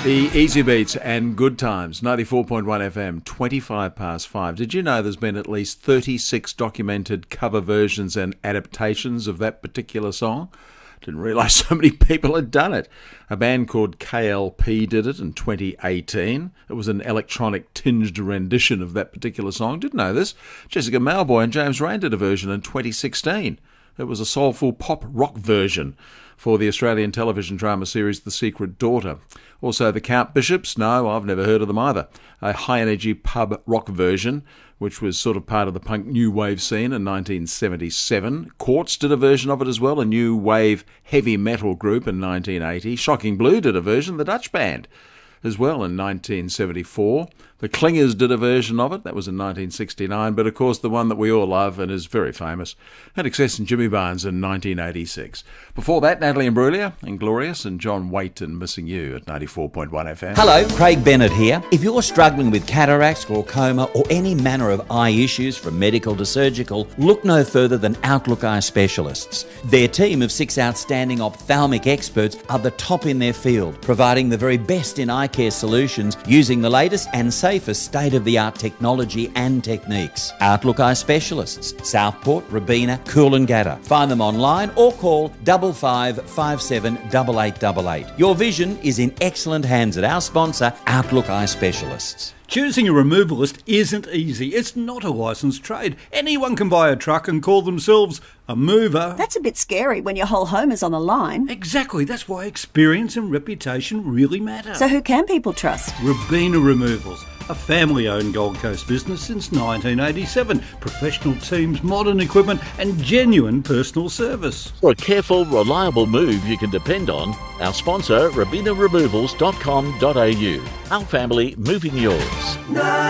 The Easy Beats and Good Times, 94.1 FM, 25 past 5. Did you know there's been at least 36 documented cover versions and adaptations of that particular song? Didn't realise so many people had done it. A band called KLP did it in 2018. It was an electronic tinged rendition of that particular song. Didn't know this. Jessica Mauboy and James Rain did a version in 2016. It was a soulful pop rock version for the Australian television drama series The Secret Daughter. Also the Count Bishops, no, I've never heard of them either. A high-energy pub rock version, which was sort of part of the punk new wave scene in 1977. Quartz did a version of it as well, a new wave heavy metal group in 1980. Shocking Blue did a version, the Dutch band, as well in 1974. The Clingers did a version of it, that was in 1969, but of course the one that we all love and is very famous, INXS and Jimmy Barnes in 1986. Before that, Natalie Imbruglia and Glorious and John Waite and Missing You at 94.1 FM. Hello, Craig Bennett here. If you're struggling with cataracts, glaucoma or any manner of eye issues from medical to surgical, look no further than Outlook Eye Specialists. Their team of 6 outstanding ophthalmic experts are the top in their field, providing the very best in eye care solutions using the latest and safest state-of-the-art technology and techniques. Outlook Eye Specialists, Southport, Robina, Coolangatta. Find them online or call 5557 8888. Your vision is in excellent hands at our sponsor, Outlook Eye Specialists. Choosing a removalist isn't easy. It's not a licensed trade. Anyone can buy a truck and call themselves a mover. That's a bit scary when your whole home is on the line. Exactly. That's why experience and reputation really matter. So who can people trust? Robina Removals, a family-owned Gold Coast business since 1987. Professional teams, modern equipment and genuine personal service. For a careful, reliable move you can depend on, our sponsor, RobinaRemovals.com.au. Our family moving yours.